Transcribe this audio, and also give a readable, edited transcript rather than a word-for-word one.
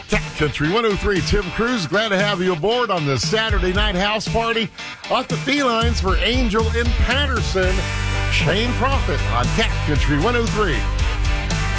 Cat Country 103, Tim Cruz. Glad to have you aboard on this Saturday night house party. Off the felines for Angel in Patterson. Shane Prophet on Cat Country 103.